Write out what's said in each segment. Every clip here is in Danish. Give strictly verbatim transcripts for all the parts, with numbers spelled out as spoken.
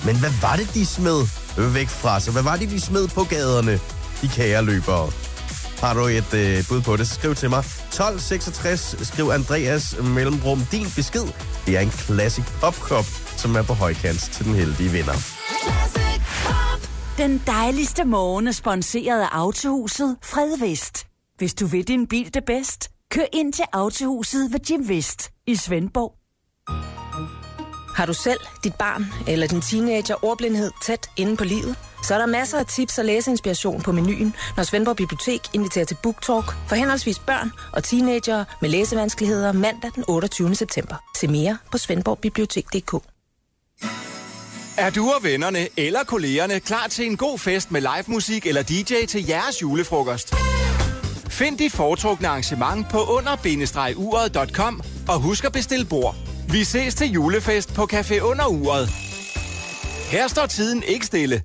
Men hvad var det, de smed væk fra sig? Hvad var det, de smed på gaderne, de kæreløbere? Har du et øh, bud på det, så skriv til mig. tolv seksogtres, skriv Andreas mellemrum din besked. Det er en classic popkop, som er på højkant til den heldige vinder. Den dejligste morgen er sponsoreret af Autohuset Fredvest. Hvis du vil din bil det bedst, kør ind til Autohuset ved Jim Vest i Svendborg. Har du selv, dit barn eller din teenager ordblindhed tæt inde på livet? Så er der masser af tips og læseinspiration på menuen, når Svendborg Bibliotek inviterer til Book Talk for henholdsvis børn og teenagere med læsevanskeligheder mandag den otteogtyvende september. Se mere på svendborgbibliotek punktum d k. Er du og vennerne eller kollegerne klar til en god fest med live musik eller D J til jeres julefrokost? Find dit foretrukne arrangement på under bindestreg uret punktum com og husk at bestille bord. Vi ses til julefest på Café Under Uret. Her står tiden ikke stille.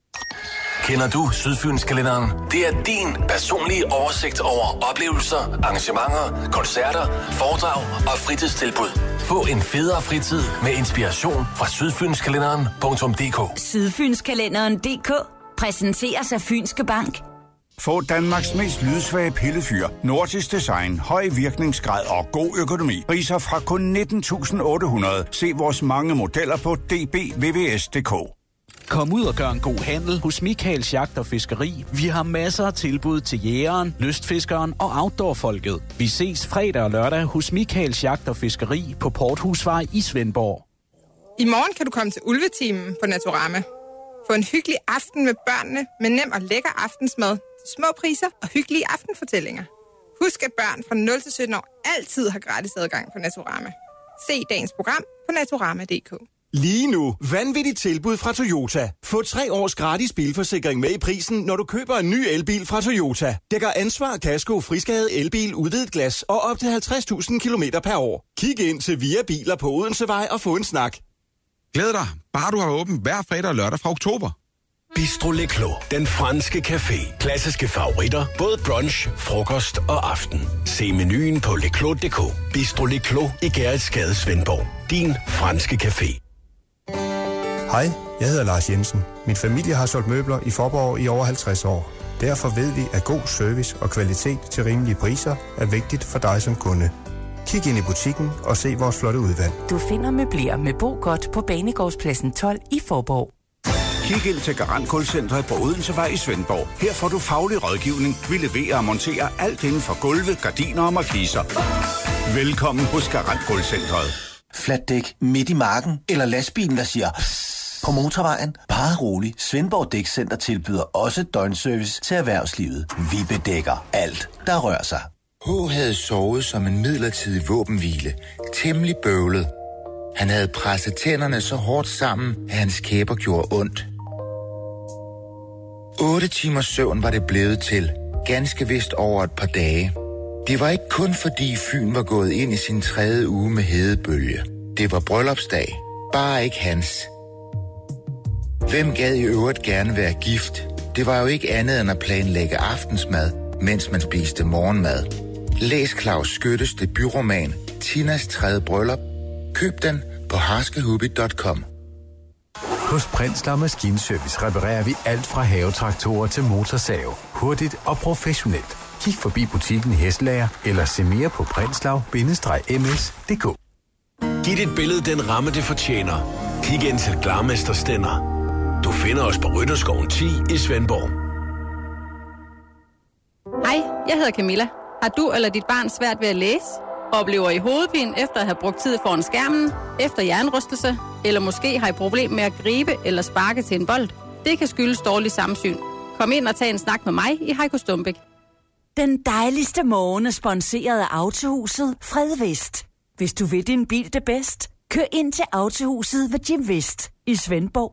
Kender du Sydfynskalenderen? Det er din personlige oversigt over oplevelser, arrangementer, koncerter, foredrag og fritidstilbud. Få en federe fritid med inspiration fra sydfynskalenderen punktum d k. Sydfynskalenderen punktum d k præsenteres af Fynske Bank. Få Danmarks mest lydsvage pillefyr, nordisk design, høj virkningsgrad og god økonomi. Priser fra kun nitten tusind otte hundrede. Se vores mange modeller på d b v v s punktum d k. Kom ud og gør en god handel hos Michaels Jagt og Fiskeri. Vi har masser af tilbud til jægeren, lystfiskeren og outdoorfolket. Vi ses fredag og lørdag hos Michaels Jagt og Fiskeri på Porthusvej i Svendborg. I morgen kan du komme til Ulvetimen på Naturama. Få en hyggelig aften med børnene med nem og lækker aftensmad til små priser og hyggelige aftenfortællinger. Husk, at børn fra nul til sytten år altid har gratis adgang på Naturama. Se dagens program på naturama punktum d k. Lige nu, vanvittigt tilbud fra Toyota. Få tre års gratis bilforsikring med i prisen, når du køber en ny elbil fra Toyota. Dækker ansvar, kasko, friskade, elbil, udvidet glas og op til halvtreds tusind kilometer per år. Kig ind til Via Biler på Odensevej og få en snak. Glæd dig, bare du har åbent hver fredag og lørdag fra oktober. Bistro Le Clos, den franske café. Klassiske favoritter, både brunch, frokost og aften. Se menuen på le clos punktum d k. Bistro Le Clos i Gerritsgade, Svendborg. Din franske café. Hej, jeg hedder Lars Jensen. Min familie har solgt møbler i Faaborg i over halvtreds år. Derfor ved vi, at god service og kvalitet til rimelige priser er vigtigt for dig som kunde. Kig ind i butikken og se vores flotte udvalg. Du finder møbler med Bo Godt på Banegårdspladsen tolv i Faaborg. Kig ind til Garantgulvcentret på Odensevej i Svendborg. Her får du faglig rådgivning. Vi leverer og monterer alt inden for gulve, gardiner og markiser. Velkommen hos Garantgulvcentret. Flatdæk midt i marken eller lastbilen, der siger på motorvejen. Bare rolig. Svendborg Dækcenter tilbyder også døgnservice til erhvervslivet. Vi bedækker alt, der rører sig. H havde sovet som en midlertidig våbenhvile. Temmelig bøvlet. Han havde presset tænderne så hårdt sammen, at hans kæber gjorde ondt. Otte timers søvn var det blevet til. Ganske vist over et par dage. Det var ikke kun fordi Fyn var gået ind i sin tredje uge med hedebølge. Det var bryllupsdag. Bare ikke hans. Hvem gad i øvrigt gerne være gift? Det var jo ikke andet end at planlægge aftensmad, mens man spiste morgenmad. Læs Claus Skyttes debutroman Tinas tredje bryllup. Køb den på harskehubby punktum com. Hos Prindslov Maskinservice reparerer vi alt fra havetraktorer til motorsave. Hurtigt og professionelt. Kig forbi butikken Hestlager eller se mere på prindslov bindestreg m s punktum d k. Giv dit billede den ramme, det fortjener. Kig ind til Glarmester Stender. Du finder os på Rytterskoven ti i Svendborg. Hej, jeg hedder Camilla. Har du eller dit barn svært ved at læse? Oplever I hovedpine efter at have brugt tid foran skærmen? Efter hjernerystelse? Eller måske har I problem med at gribe eller sparke til en bold? Det kan skyldes dårlig samsyn. Kom ind og tag en snak med mig i Heiko Stumbæk. Den dejligste morgen er sponsoreret af Autohuset Fredvest. Hvis du vil din bil det bedst, kør ind til Autohuset ved Jim Vest i Svendborg.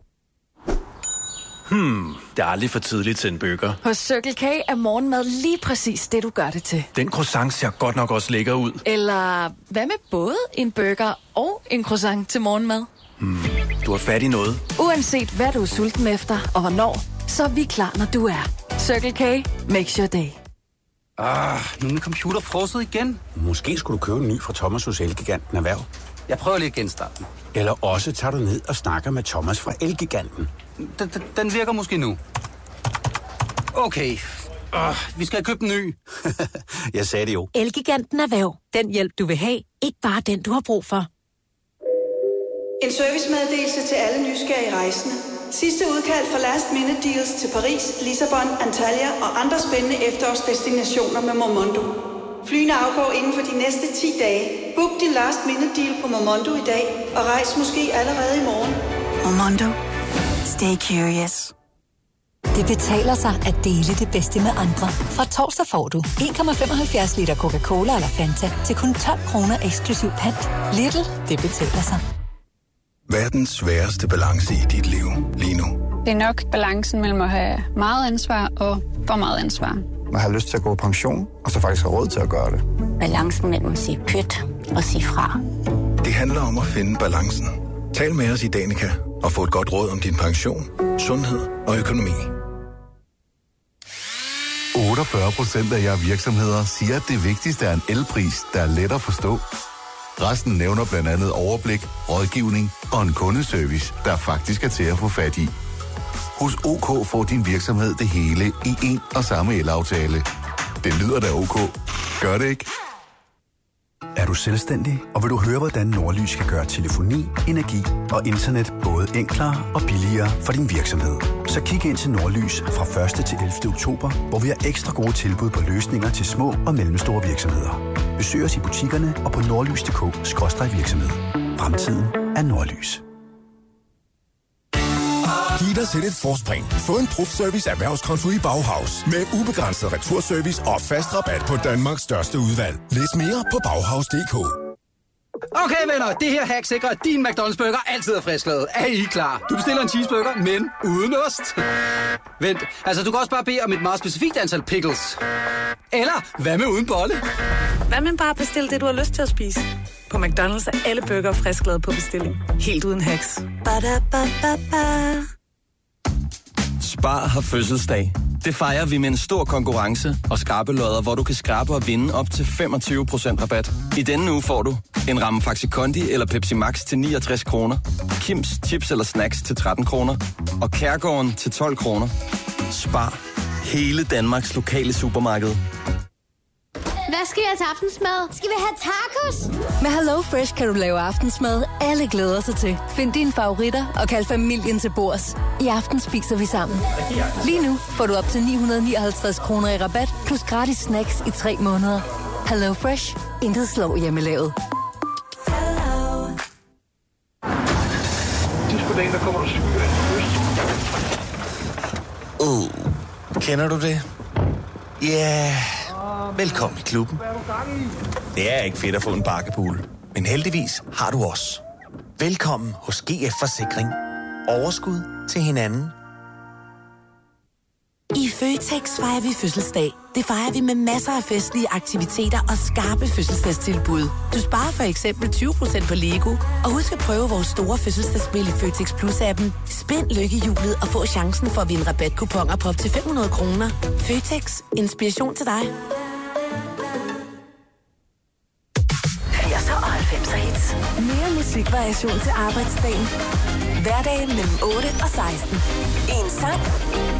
Hmm, det er aldrig for tidligt til en burger. Hos Circle K er morgenmad lige præcis det, du gør det til. Den croissant ser godt nok også lækker ud. Eller hvad med både en burger og en croissant til morgenmad? Hmm, du har fat i noget. Uanset hvad du er sulten efter og hvornår, så er vi klar, når du er. Circle K makes your day. Ah, nu er min computer frosset igen. Måske skulle du købe en ny fra Thomas Hos Elgiganten Erhverv. Jeg prøver lige at genstarte den. Eller også tager du ned og snakker med Thomas fra Elgiganten. Den, den virker måske nu. Okay. Uh, vi skal have købt en ny. Jeg sagde det jo. Elgiganten Erhverv. Den hjælp, du vil have. Ikke bare den, du har brug for. En servicemeddelelse til alle nysgerrige rejsende. Sidste udkald for last minute deals til Paris, Lissabon, Antalya og andre spændende efterårsdestinationer med Momondo. Flyene afgår inden for de næste ti dage. Book din last minute deal på Momondo i dag og rejs måske allerede i morgen. Momondo. Stay curious. Det betaler sig at dele det bedste med andre. Fra torsdag får du en komma femoghalvfjerds liter Coca-Cola eller Fanta til kun tolv kroner eksklusiv pant. Lidl, det betaler sig. Verdens sværeste balance i dit liv lige nu. Det er nok balancen mellem at have meget ansvar og for meget ansvar. Man har lyst til at gå på pension, og så faktisk have råd til at gøre det. Balancen mellem at sige pyt og sige fra. Det handler om at finde balancen. Tal med os i Danica og få et godt råd om din pension, sundhed og økonomi. otteogfyrre procent af jer virksomheder siger, at det vigtigste er en elpris, der er let at forstå. Resten nævner blandt andet overblik, rådgivning og en kundeservice, der faktisk er til at få fat i. Hos OK får din virksomhed det hele i en og samme elaftale. Det lyder da OK. Gør det ikke? Er du selvstændig, og vil du høre, hvordan Nordlys kan gøre telefoni, energi og internet både enklere og billigere for din virksomhed? Så kig ind til Nordlys fra første til ellevte oktober, hvor vi har ekstra gode tilbud på løsninger til små og mellemstore virksomheder. Besøg os i butikkerne og på nordlys punktum d k skråstreg virksomhed. Fremtiden er Nordlys. Giv dig selv et forspring. Få en Prof-service erhvervskonto i Bauhaus. Med ubegrænset returservice og fast rabat på Danmarks største udvalg. Læs mere på bauhaus punktum d k. Okay, venner, det her hack sikrer, at din McDonald's burger altid er frisklavet. Er I klar? Du bestiller en cheeseburger, men uden ost. Vent, altså du kan også bare bede om et meget specifikt antal pickles. Eller, hvad med uden bolle? Hvad med bare bestille det, du har lyst til at spise? På McDonald's er alle burger frisklavet på bestilling. Helt uden hacks. Ba-da-ba-ba-ba. Spar har fødselsdag. Det fejrer vi med en stor konkurrence og skrabelodder, hvor du kan skrabe og vinde op til femogtyve procent rabat. I denne uge får du en ramme Faxi Kondi eller Pepsi Max til niogtres kroner, Kims chips eller snacks til tretten kroner og Kærgården til tolv kroner. Spar. Hele Danmarks lokale supermarked. Hvad skal jeg til aftensmad? Skal vi have tacos? Med Hello Fresh kan du lave aftensmad, alle glæder sig til. Find dine favoritter og kald familien til bords. I aften spiser vi sammen. Lige nu får du op til ni hundrede nioghalvtreds kroner i rabat, plus gratis snacks i tre måneder. Hello Fresh. Intet slår hjemmelavet. Der kommer du Uh, kender du det? Ja, yeah. Velkommen i klubben. Det er ikke fedt at få en bakkepool, men heldigvis har du os. Velkommen hos G F Forsikring. Overskud til hinanden. I Føtex fejrer vi fødselsdag. Det fejrer vi med masser af festlige aktiviteter og skarpe fødselsdagstilbud. Du sparer for eksempel tyve procent på Lego. Og husk at prøve vores store fødselsdagsspil i Føtex Plus-appen. Spind lykkehjulet og få chancen for at vinde rabatkuponer på op til fem hundrede kroner. Føtex. Inspiration til dig. firser og halvfemser hits. Mere musikvariation til arbejdsdagen. Hverdagen mellem otte og seksten. En sang.